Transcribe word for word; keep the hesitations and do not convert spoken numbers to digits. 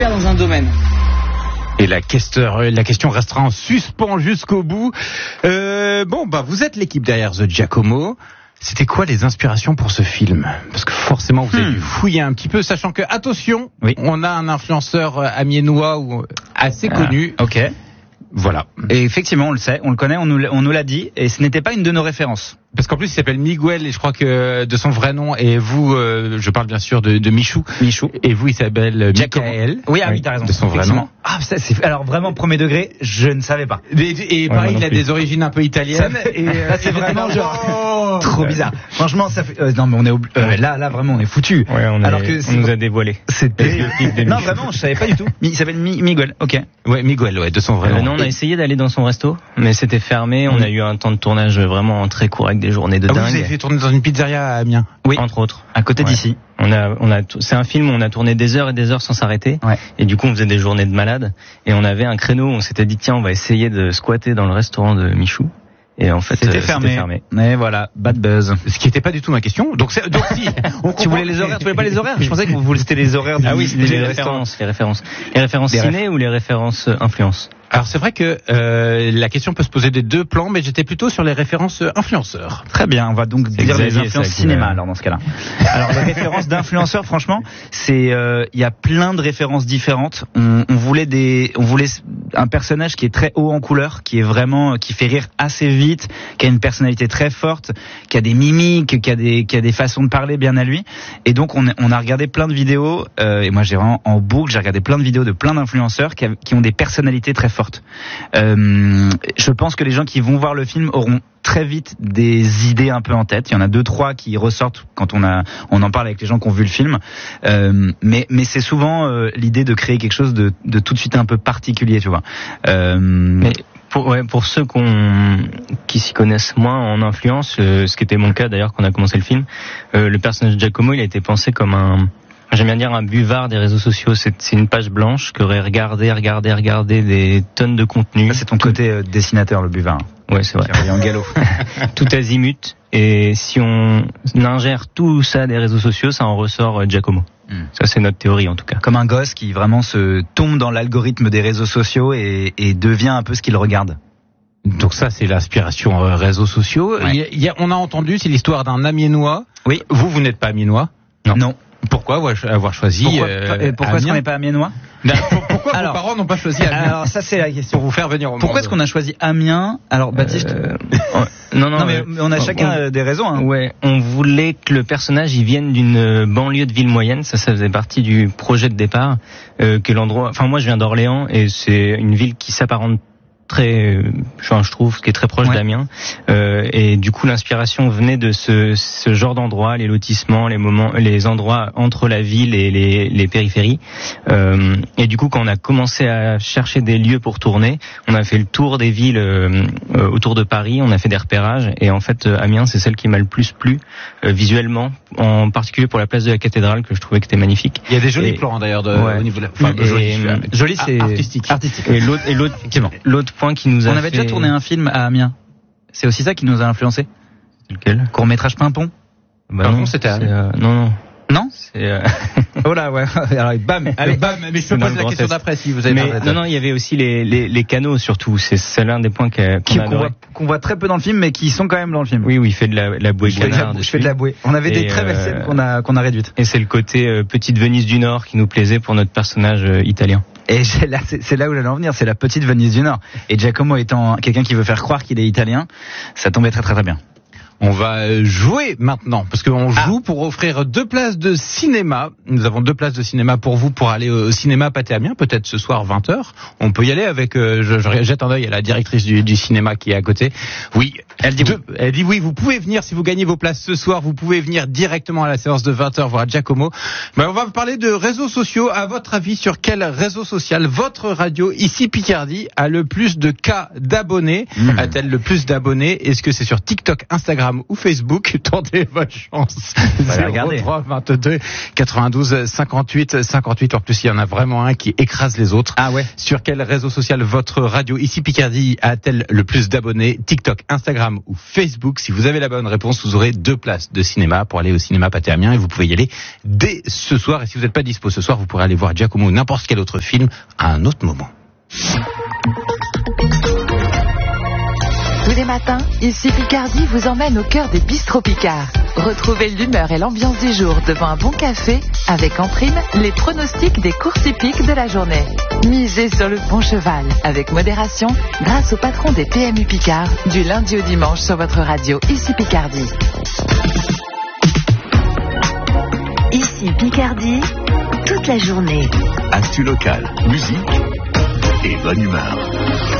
dans un domaine. Et la question, la question restera en suspens jusqu'au bout. Euh, bon, bah, vous êtes l'équipe derrière The Giacomo. C'était quoi les inspirations pour ce film ? Parce que forcément, vous avez hmm. dû fouiller un petit peu, sachant que, attention, oui. on a un influenceur amiénois ou assez ah, connu. Ok. Voilà. Et effectivement, on le sait, on le connaît, on nous, on nous l'a dit, et ce n'était pas une de nos références. Parce qu'en plus, il s'appelle Miguel, et je crois que de son vrai nom, et vous, euh, je parle bien sûr de, de Michou. Michou. Et vous, il s'appelle Michael. Oui, ah oui, t'as raison. De son vrai nom. Ah, ça, c'est, alors vraiment, premier degré, je ne savais pas. Et, et pareil, ouais, il a des origines un peu italiennes. Ça, et euh, c'est vraiment genre, trop bizarre. Franchement, ça fait, euh, non, mais on est, obli- euh, là, là, vraiment, on est foutu. Ouais, on, alors est, que on nous a dévoilé. C'était, non, vraiment, je savais pas du tout. Il s'appelle Mi- Miguel, ok. Ouais, Miguel, ouais, de son vrai nom. Euh, non, on a essayé d'aller dans son resto, mais c'était fermé. On a eu un temps de tournage vraiment très court avec des journées de ah, dingue. Vous avez fait tourner dans une pizzeria à Amiens. Oui, entre autres, à côté ouais. d'ici. On a, on a, c'est un film où on a tourné des heures et des heures sans s'arrêter. Ouais. Et du coup, on faisait des journées de malades. Et on avait un créneau où on s'était dit, tiens, on va essayer de squatter dans le restaurant de Michou. Et en fait, c'était, euh, fermé. c'était fermé. Mais voilà, bad buzz. Ce qui n'était pas du tout ma question. Donc, c'est, donc si. On tu voulais les horaires, tu voulais pas les horaires? Je pensais que vous voulez c'était les horaires. Ah oui, c'était les références, les références, les références les ciné réf... ou les références euh, influences. Alors c'est vrai que euh, la question peut se poser des deux plans, mais j'étais plutôt sur les références influenceurs. Très bien, on va donc c'est dire les influences cinéma alors dans ce cas-là. Alors les références d'influenceurs, franchement, c'est il euh, y a plein de références différentes. On, on voulait des, on voulait un personnage qui est très haut en couleur, qui est vraiment, qui fait rire assez vite, qui a une personnalité très forte, qui a des mimiques, qui a des, qui a des façons de parler bien à lui. Et donc on, on a regardé plein de vidéos euh, et moi j'ai vraiment en boucle, j'ai regardé plein de vidéos de plein d'influenceurs qui, a, qui ont des personnalités très fortes. Euh, je pense que les gens qui vont voir le film auront très vite des idées un peu en tête. Il y en a deux trois qui ressortent quand on a on en parle avec les gens qui ont vu le film. Euh, mais mais c'est souvent euh, l'idée de créer quelque chose de de tout de suite un peu particulier, tu vois. Euh, mais pour ouais, pour ceux qu'on qui s'y connaissent moins en influence, euh, ce qui était mon cas d'ailleurs quand on a commencé le film, euh, le personnage de Giacomo, il a été pensé comme un J'aime bien dire un buvard des réseaux sociaux. C'est, c'est une page blanche qui aurait regardé, regardé, regardé des tonnes de contenu. Ça, c'est ton côté euh, dessinateur, le buvard. Ouais, c'est vrai. Qui en galop. Tout azimut. Et si on ingère tout ça des réseaux sociaux, ça en ressort Giacomo. Mm. Ça, c'est notre théorie, en tout cas. Comme un gosse qui vraiment se tombe dans l'algorithme des réseaux sociaux et, et devient un peu ce qu'il regarde. Donc ça, c'est l'inspiration euh, réseaux sociaux. Ouais. Il y a, il y a, on a entendu, c'est l'histoire d'un Amiénois. Oui. Vous, vous n'êtes pas Amiénois ? Non. Non. Pourquoi avoir choisi Pourquoi, euh, pourquoi est-ce qu'on n'est pas amiénois? Ben, Pourquoi alors, vos parents n'ont pas choisi Amiens? Alors ça c'est la question. Pour vous faire venir au monde. Pourquoi est-ce qu'on a choisi Amiens? Alors Baptiste euh, Non, non, non mais on a euh, chacun on, des raisons. Hein. Ouais, on voulait que le personnage il vienne d'une banlieue de ville moyenne. Ça, ça faisait partie du projet de départ. Euh, que l'endroit. Enfin, moi, je viens d'Orléans et c'est une ville qui s'apparente très, enfin, je trouve, qui est très proche ouais. d'Amiens. Euh, et du coup, l'inspiration venait de ce, ce genre d'endroits, les lotissements, les moments, les endroits entre la ville et les, les périphéries. Euh, et du coup, quand on a commencé à chercher des lieux pour tourner, on a fait le tour des villes euh, euh, autour de Paris, on a fait des repérages. Et en fait, euh, Amiens, c'est celle qui m'a le plus plu euh, visuellement, en particulier pour la place de la cathédrale que je trouvais que c'était magnifique. Il y a des jolis et, plans d'ailleurs de, ouais. au niveau de la, enfin, et, joli, euh, joli, c'est artistique. artistique. Et l'autre, et l'autre, l'autre point qui nous a on avait fait... déjà tourné un film à Amiens. C'est aussi ça qui nous a influencé. Lequel? Court-métrage Pimpon. Bah Pimpon, non, c'était à euh, non non. Non c'est euh... Oh là ouais. Alors bam, allez bam. Mais je peux poser la question d'après si vous avez. Mais non non, il y avait aussi les les, les canaux surtout. C'est c'est l'un des points qu'on, qui, a qu'on, voit, qu'on voit très peu dans le film, mais qui sont quand même dans le film. Oui oui, il fait de la la bouée canard. Je fais de la bouée. On avait et des très belles euh... scènes qu'on a qu'on a réduites. Et c'est le côté euh, petite Venise du Nord qui nous plaisait pour notre personnage euh, italien. Et c'est là, c'est, c'est là où j'allais en venir, c'est la petite Venise du Nord. Et Giacomo étant quelqu'un qui veut faire croire qu'il est italien, ça tombait très très très bien. On va jouer maintenant, parce qu'on joue ah. pour offrir deux places de cinéma. Nous avons deux places de cinéma pour vous, pour aller au cinéma Pâté Amiens, peut-être ce soir vingt heures. On peut y aller avec, euh, je, je jette un œil à la directrice du, du cinéma qui est à côté. Oui, elle dit, deux, oui. elle dit oui, vous pouvez venir, si vous gagnez vos places ce soir, vous pouvez venir directement à la séance de vingt heures voir Giacomo. Ben, on va parler de réseaux sociaux. À votre avis, sur quel réseau social votre radio, ici Picardie, a le plus de cas d'abonnés? Mmh. A-t-elle le plus d'abonnés? Est-ce que c'est sur TikTok, Instagram, Instagram ou Facebook. Tentez votre chance. zéro trois vingt-deux quatre-vingt-douze cinquante-huit cinquante-huit. En plus, il y en a vraiment un qui écrase les autres. Ah ouais. Sur quel réseau social votre radio ici Picardie a-t-elle le plus d'abonnés? TikTok, Instagram ou Facebook? Si vous avez la bonne réponse, vous aurez deux places de cinéma pour aller au cinéma Pathé Amiens et vous pouvez y aller dès ce soir. Et si vous n'êtes pas dispo ce soir, vous pourrez aller voir Giacomo ou n'importe quel autre film à un autre moment. Tous les matins, ici Picardie vous emmène au cœur des bistrots Picard. Retrouvez l'humeur et l'ambiance du jour devant un bon café avec en prime les pronostics des courses hippiques de la journée. Misez sur le bon cheval avec modération grâce au patron des P M U Picard du lundi au dimanche sur votre radio ici Picardie. Ici Picardie, toute la journée. Actu locale, musique et bonne humeur.